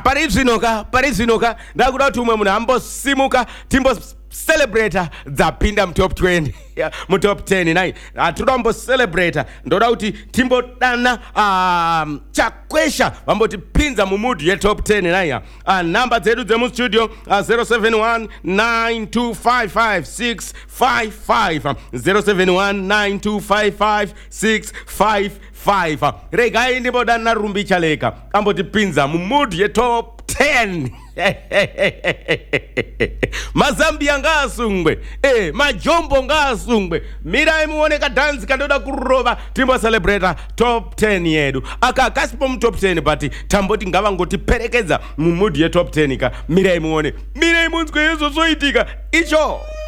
parizvinoka ndakuda kuti umwe munhu ambosimuka timbo celebrate dzapinda mu top 20 mu top 10 nai atoda kumbo celebrate ndoda kuti timbodana chakwesha vambotipinza mu mood ye top 10 nai namba dzedu dzemu studio 0719255655 0719255655 regai ndimbodana rumbi chaleka ambotipinza mu mood ye top 10 mazambia ngasungwe majombo ngasungwe mirai muone kadansi kandoda kurova timbo celebrate top 10 yedu akasipo mu top 10 but tamboti ngavangotiperekedza mu mood ye top 10 ka mirai muone mirai munzwe yezo zoitika icho